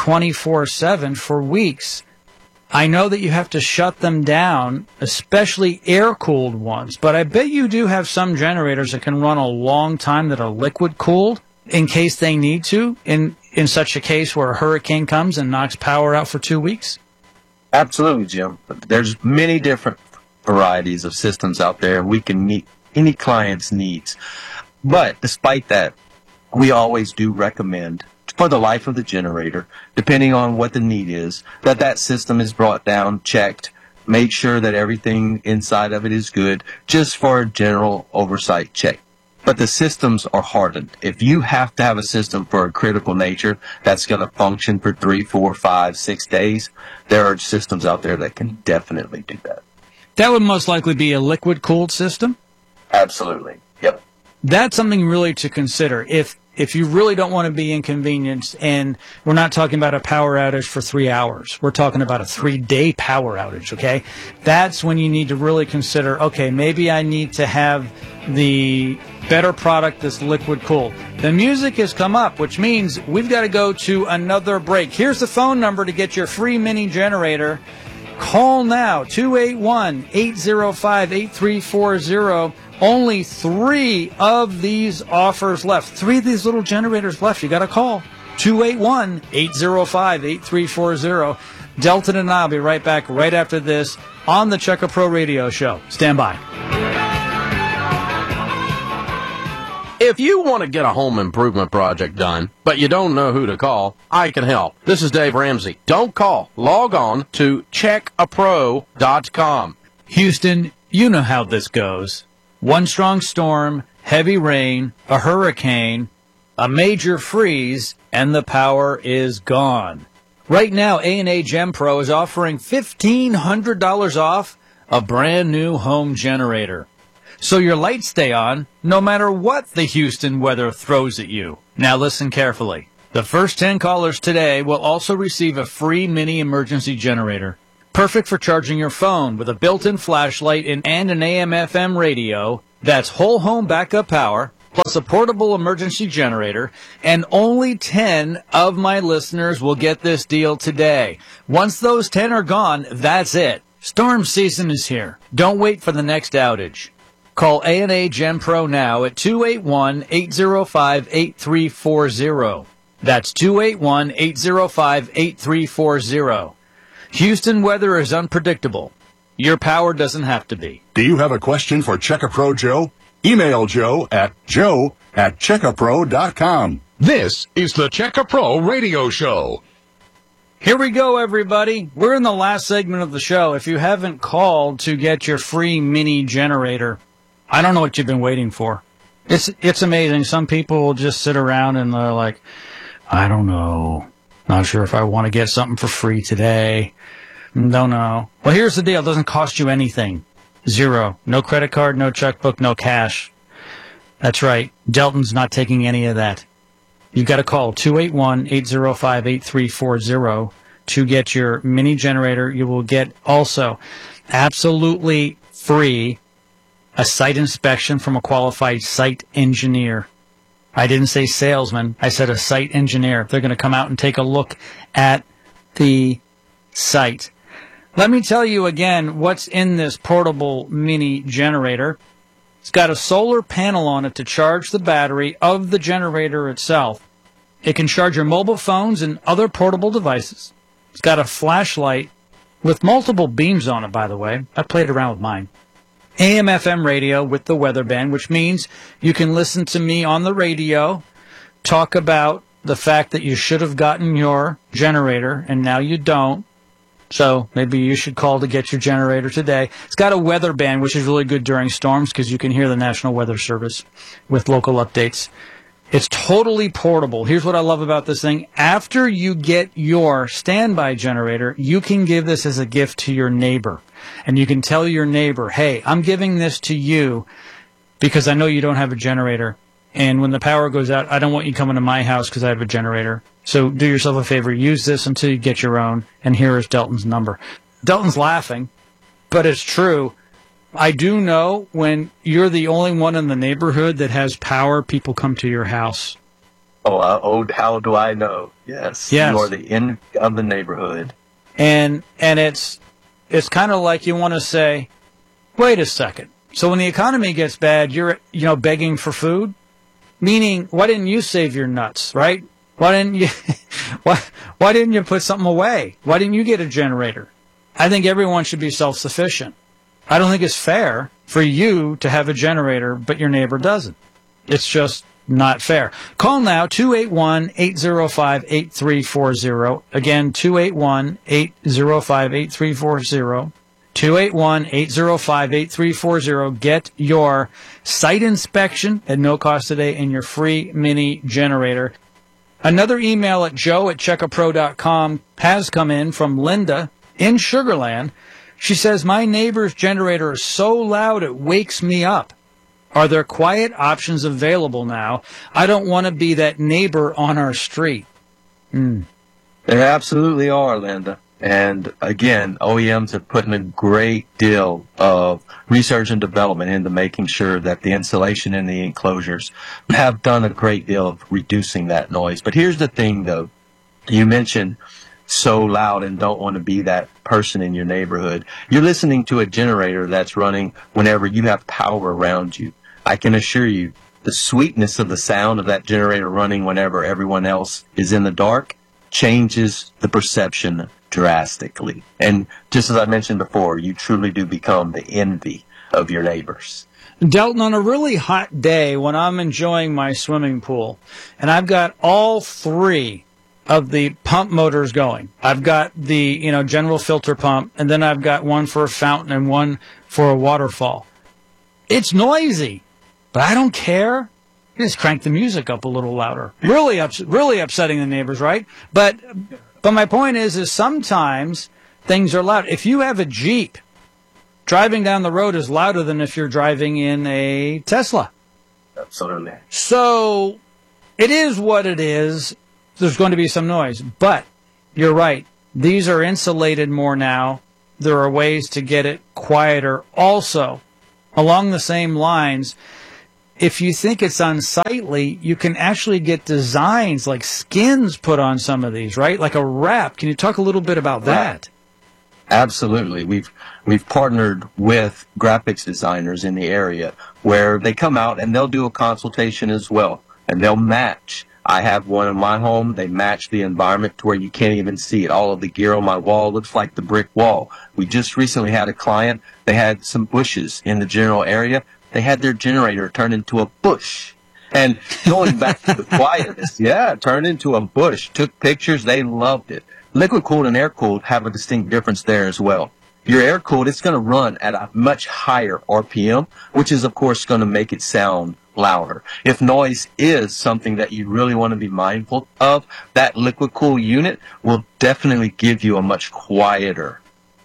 [SPEAKER 1] 24/7 for weeks. I know that you have to shut them down, especially air-cooled ones, but I bet you do have some generators that can run a long time that are liquid-cooled in case they need to, in such a case where a hurricane comes and knocks power out for 2 weeks.
[SPEAKER 2] Absolutely, Jim. There's many different varieties of systems out there, and we can meet any client's needs. But despite that, we always do recommend, for the life of the generator, depending on what the need is, that system is brought down, checked, make sure that everything inside of it is good, just for a general oversight check. But the systems are hardened. If you have to have a system for a critical nature that's going to function for 3, 4, 5, 6 days, there are systems out there that can definitely do that.
[SPEAKER 1] That would most likely be a liquid-cooled system?
[SPEAKER 2] Absolutely. Yep.
[SPEAKER 1] That's something really to consider. If you really don't want to be inconvenienced, and we're not talking about a power outage for 3 hours, we're talking about a 3-day power outage, okay? That's when you need to really consider, okay, maybe I need to have the better product that's liquid cooled. The music has come up, which means we've got to go to another break. Here's the phone number to get your free mini generator. Call now, 281-805-8340. Only 3 of these offers left. 3 of these little generators left. You got to call 281-805-8340. Delton and I'll be right back right after this on the Checka Pro Radio Show. Stand by.
[SPEAKER 6] If you want to get a home improvement project done, but you don't know who to call, I can help. This is Dave Ramsey. Don't call. Log on to checkapro.com.
[SPEAKER 1] Houston, you know how this goes. One strong storm, heavy rain, a hurricane, a major freeze, and the power is gone. Right now, A&A Gem Pro is offering $1,500 off a brand new home generator. So your lights stay on no matter what the Houston weather throws at you. Now listen carefully. The first 10 callers today will also receive a free mini emergency generator. Perfect for charging your phone with a built-in flashlight and an AM/FM radio. That's whole home backup power, plus a portable emergency generator. And only 10 of my listeners will get this deal today. Once those 10 are gone, that's it. Storm season is here. Don't wait for the next outage. Call A&A Gen Pro now at 281-805-8340. That's 281-805-8340. Houston weather is unpredictable. Your power doesn't have to be.
[SPEAKER 5] Do you have a question for Checkapro Joe? Email Joe at checkapro.com. This is the Checkapro Radio Show.
[SPEAKER 1] Here we go, everybody. We're in the last segment of the show. If you haven't called to get your free mini generator, I don't know what you've been waiting for. It's amazing. Some people will just sit around and they're like, I don't know. Not sure if I want to get something for free today. Don't know. Well, here's the deal. It doesn't cost you anything. Zero. No credit card, no checkbook, no cash. That's right. Delton's not taking any of that. You've got to call 281-805-8340 to get your mini generator. You will get also absolutely free a site inspection from a qualified site engineer. I didn't say salesman. I said a site engineer. They're going to come out and take a look at the site. Let me tell you again what's in this portable mini generator. It's got a solar panel on it to charge the battery of the generator itself. It can charge your mobile phones and other portable devices. It's got a flashlight with multiple beams on it, by the way. I played around with mine. AM/FM radio with the weather band, which means you can listen to me on the radio, talk about the fact that you should have gotten your generator and now you don't. So maybe you should call to get your generator today. It's got a weather band, which is really good during storms because you can hear the National Weather Service with local updates. It's totally portable. Here's what I love about this thing. After you get your standby generator, you can give this as a gift to your neighbor. And you can tell your neighbor, hey, I'm giving this to you because I know you don't have a generator. And when the power goes out, I don't want you coming to my house because I have a generator. So do yourself a favor. Use this until you get your own. And here is Delton's number. Delton's laughing, but it's true. I do know when you're the only one in the neighborhood that has power, people come to your house.
[SPEAKER 2] Oh, how do I know? Yes. You are the end of the neighborhood.
[SPEAKER 1] And it's kind of like you want to say, wait a second. So when the economy gets bad, you're, begging for food? Meaning, why didn't you save your nuts, right? Why didn't you put something away? Why didn't you get a generator? I think everyone should be self-sufficient. I don't think it's fair for you to have a generator, but your neighbor doesn't. It's just not fair. Call now, 281-805-8340. Again, 281-805-8340. 281-805-8340. Get your site inspection at no cost today and your free mini generator. Another email at joe@checkapro.com has come in from Linda in Sugar Land. She says, my neighbor's generator is so loud it wakes me up. Are there quiet options available now? I don't want to be that neighbor on our street.
[SPEAKER 2] There absolutely are, Linda. And again, OEMs have put in a great deal of research and development into making sure that the insulation in the enclosures have done a great deal of reducing that noise. But here's the thing, though. You mentioned so loud and don't want to be that person in your neighborhood. You're listening to a generator that's running whenever you have power around you. I can assure you the sweetness of the sound of that generator running whenever everyone else is in the dark changes the perception drastically. And just as I mentioned before, you truly do become the envy of your neighbors.
[SPEAKER 1] Delton, on a really hot day when I'm enjoying my swimming pool and I've got all three of the pump motors going. I've got the, general filter pump, and then I've got one for a fountain and one for a waterfall. It's noisy, but I don't care. Just crank the music up a little louder. Really upsetting the neighbors, right? But my point is sometimes things are loud. If you have a Jeep, driving down the road is louder than if you're driving in a Tesla.
[SPEAKER 2] Absolutely.
[SPEAKER 1] So it is what it is. there's going to be some noise. But you're right. These are insulated more now. There are ways to get it quieter. Also, along the same lines, if you think it's unsightly, you can actually get designs like skins put on some of these, right? Like a wrap. Can you talk a little bit about that?
[SPEAKER 2] Absolutely. We've partnered with graphics designers in the area where they come out and they'll do a consultation as well, and they'll match. I have one in my home. They match the environment to where you can't even see it. All of the gear on my wall looks like the brick wall. We just recently had a client. They had some bushes in the general area. They had their generator turned into a bush. And going back to the quietness, turned into a bush. Took pictures. They loved it. Liquid cooled and air cooled have a distinct difference there as well. Your air cooled, it's going to run at a much higher RPM, which is of course going to make it sound louder. If noise is something that you really want to be mindful of, that liquid cool unit will definitely give you a much quieter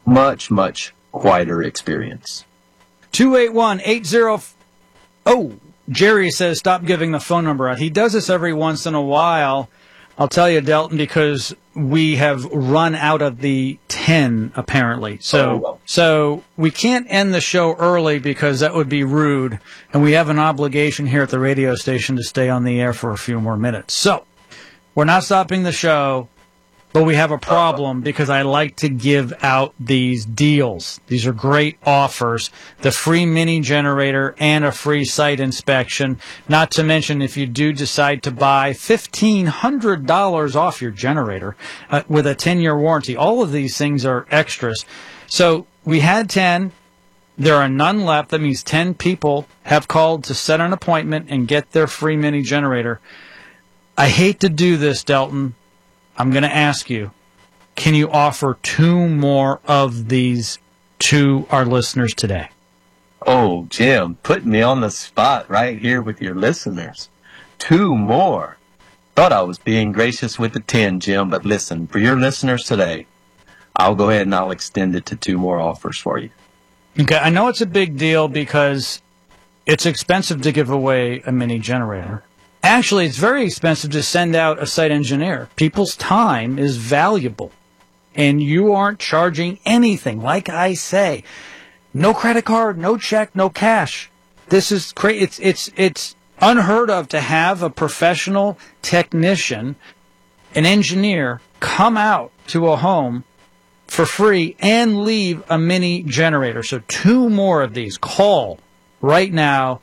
[SPEAKER 2] experience.
[SPEAKER 1] 281-80... Oh, Jerry says stop giving the phone number out. He does this every once in a while. I'll tell you, Delton, because we have run out of the 10, apparently. So we can't end the show early because that would be rude, and we have an obligation here at the radio station to stay on the air for a few more minutes. So we're not stopping the show, but we have a problem because I like to give out these deals. These are great offers. The free mini generator and a free site inspection. Not to mention if you do decide to buy $1,500 off your generator with a 10-year warranty. All of these things are extras. So we had 10. There are none left. That means 10 people have called to set an appointment and get their free mini generator. I hate to do this, Delton. I'm going to ask you, can you offer 2 more of these to our listeners today?
[SPEAKER 2] Oh, Jim, putting me on the spot right here with your listeners. 2 more. Thought I was being gracious with the 10, Jim, but listen, for your listeners today, I'll go ahead and I'll extend it to 2 more offers for you.
[SPEAKER 1] Okay, I know it's a big deal because it's expensive to give away a mini generator. Actually, it's very expensive to send out a site engineer. People's time is valuable, and you aren't charging anything. Like I say, no credit card, no check, no cash. This is crazy. It's unheard of to have a professional technician, an engineer, come out to a home for free and leave a mini generator. So 2 more of these. Call right now,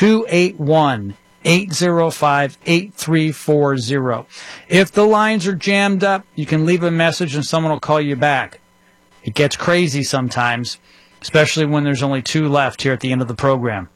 [SPEAKER 1] 281-805-8340. If the lines are jammed up, you can leave a message and someone will call you back. It gets crazy sometimes, especially when there's only 2 left here at the end of the program.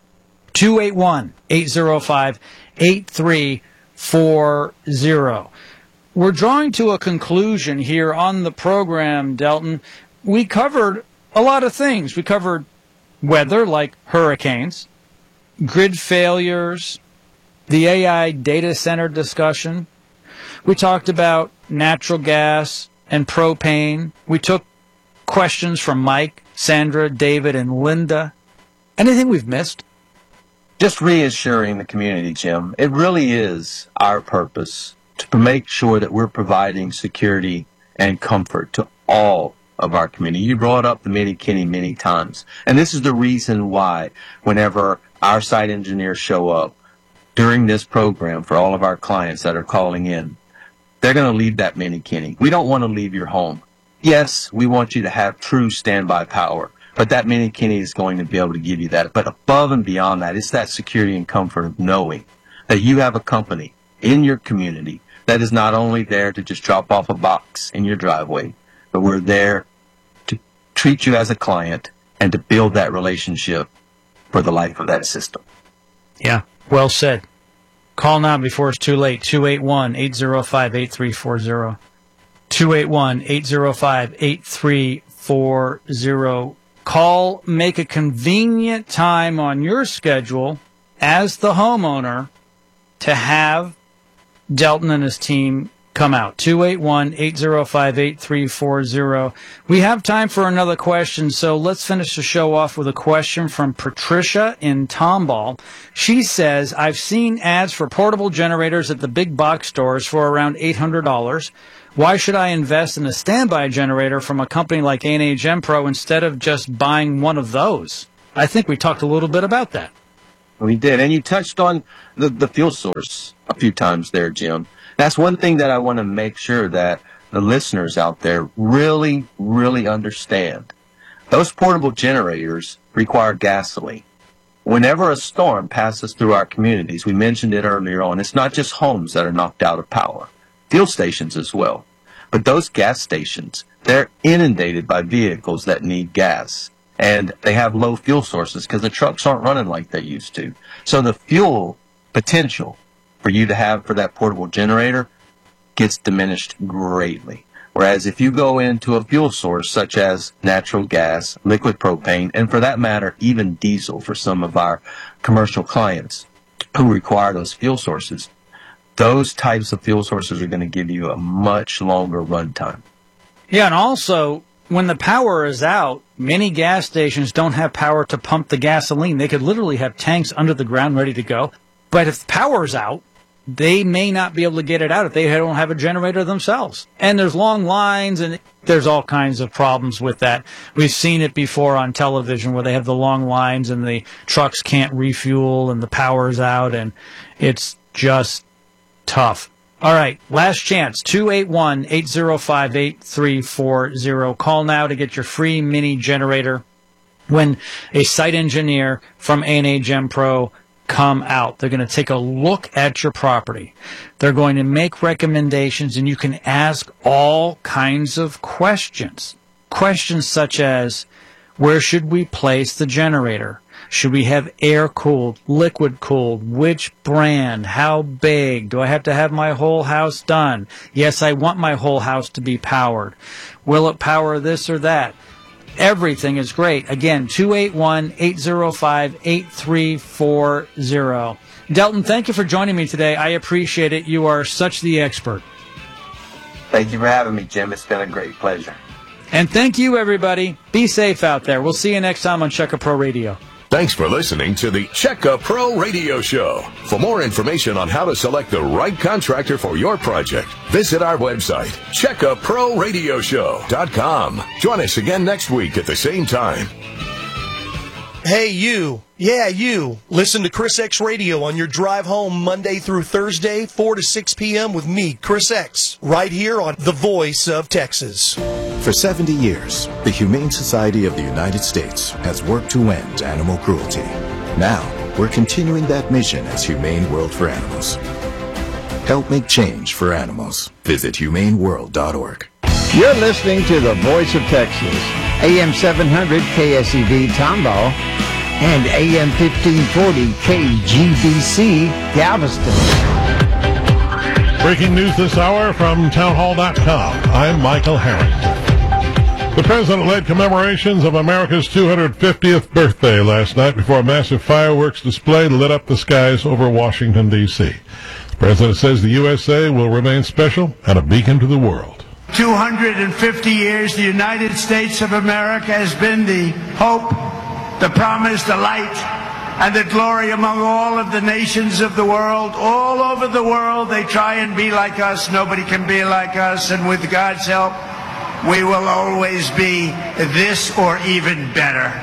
[SPEAKER 1] 281-805-8340. We're drawing to a conclusion here on the program, Delton. We covered a lot of things. We covered weather, like hurricanes, grid failures, the AI data center discussion. We talked about natural gas and propane. We took questions from Mike, Sandra, David, and Linda. Anything we've missed?
[SPEAKER 2] Just reassuring the community, Jim. It really is our purpose to make sure that we're providing security and comfort to all of our community. You brought up the Mini-Kenny many times. And this is the reason why whenever our site engineers show up during this program for all of our clients that are calling in, they're going to leave that Mini-Kenny. We don't want to leave your home. Yes, we want you to have true standby power, but that Mini-Kenny is going to be able to give you that. But above and beyond that, it's that security and comfort of knowing that you have a company in your community that is not only there to just drop off a box in your driveway, but we're there to treat you as a client and to build that relationship for the life of that system.
[SPEAKER 1] Yeah, well said. Call now before it's too late. 281-805-8340. 281-805-8340. Call, make a convenient time on your schedule as the homeowner to have Delton and his team come out. 281-805-8340. We have time for another question, so let's finish the show off with a question from Patricia in Tomball. She says, I've seen ads for portable generators at the big box stores for around $800. Why should I invest in a standby generator from a company like A&A GenPro instead of just buying one of those? I think we talked a little bit about that.
[SPEAKER 2] We did, and you touched on the fuel source a few times there, Jim. That's one thing that I want to make sure that the listeners out there really, really understand. Those portable generators require gasoline. Whenever a storm passes through our communities, we mentioned it earlier on, it's not just homes that are knocked out of power, fuel stations as well. But those gas stations, they're inundated by vehicles that need gas. And they have low fuel sources because the trucks aren't running like they used to. So the fuel potential for you to have for that portable generator gets diminished greatly. Whereas if you go into a fuel source such as natural gas, liquid propane, and for that matter, even diesel for some of our commercial clients who require those fuel sources, those types of fuel sources are going to give you a much longer runtime.
[SPEAKER 1] Yeah, and also, when the power is out, many gas stations don't have power to pump the gasoline. They could literally have tanks under the ground ready to go. But if the power is out, they may not be able to get it out if they don't have a generator themselves. And there's long lines, and there's all kinds of problems with that. We've seen it before on television where they have the long lines and the trucks can't refuel and the power's out, and it's just tough. All right, last chance, 281-805-8340. Call now to get your free mini generator when a site engineer from A&A GenPro come out. They're going to take a look at your property. They're going to make recommendations, and you can ask all kinds of questions. Questions such as, where should we place the generator? Should we have air-cooled, liquid-cooled? Which brand? How big? Do I have to have my whole house done? Yes, I want my whole house to be powered. Will it power this or that? Everything is great. Again, 281-805-8340. Delton, thank you for joining me today. I appreciate it. You are such the expert.
[SPEAKER 2] Thank you for having me, Jim. It's been a great pleasure.
[SPEAKER 1] And thank you, everybody. Be safe out there. We'll see you next time on Checka Pro Radio.
[SPEAKER 5] Thanks for listening to the Checka Pro Radio Show. For more information on how to select the right contractor for your project, visit our website, CheckaProRadioShow.com. Join us again next week at the same time.
[SPEAKER 7] Hey, you. Yeah, you. Listen to Chris X Radio on your drive home Monday through Thursday, 4 to 6 p.m. with me, Chris X, right here on The Voice of Texas.
[SPEAKER 8] For 70 years, the Humane Society of the United States has worked to end animal cruelty. Now, we're continuing that mission as Humane World for Animals. Help make change for animals. Visit humaneworld.org.
[SPEAKER 9] You're listening to The Voice of Texas, AM 700 KSEV Tomball, and AM 1540 KGBC Galveston.
[SPEAKER 10] Breaking news this hour from townhall.com. I'm Michael Harrington. The president led commemorations of America's 250th birthday last night before a massive fireworks display lit up the skies over Washington, D.C. The president says the USA will remain special and a beacon to the world.
[SPEAKER 11] 250 years, the United States of America has been the hope, the promise, the light, and the glory among all of the nations of the world. All over the world, they try and be like us. Nobody can be like us, and with God's help, we will always be this or even better.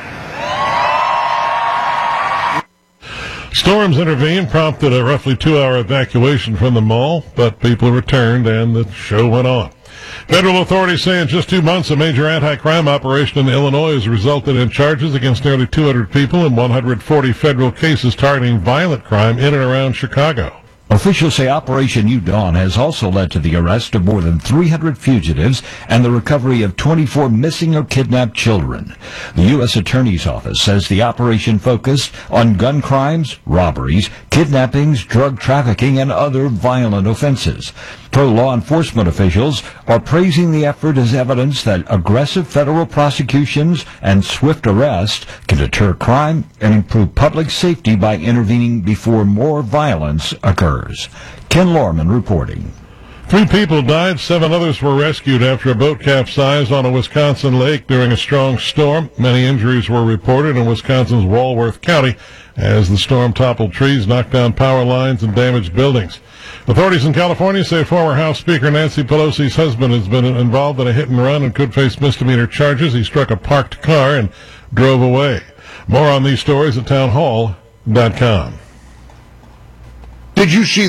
[SPEAKER 10] Storms intervened, prompted a roughly 2-hour evacuation from the mall, but people returned and the show went on. Federal authorities say in just 2 months, a major anti-crime operation in Illinois has resulted in charges against nearly 200 people and 140 federal cases targeting violent crime in and around Chicago.
[SPEAKER 12] Officials say Operation New Dawn has also led to the arrest of more than 300 fugitives and the recovery of 24 missing or kidnapped children. The U.S. Attorney's Office says the operation focused on gun crimes, robberies, kidnappings, drug trafficking, and other violent offenses. Pro-law enforcement officials are praising the effort as evidence that aggressive federal prosecutions and swift arrest can deter crime and improve public safety by intervening before more violence occurs. Ken Lorman reporting.
[SPEAKER 10] 3 people died, 7 others were rescued after a boat capsized on a Wisconsin lake during a strong storm. Many injuries were reported in Wisconsin's Walworth County as the storm toppled trees, knocked down power lines, and damaged buildings. Authorities in California say former House Speaker Nancy Pelosi's husband has been involved in a hit and run and could face misdemeanor charges. He struck a parked car and drove away. More on these stories at townhall.com.
[SPEAKER 3] Did you see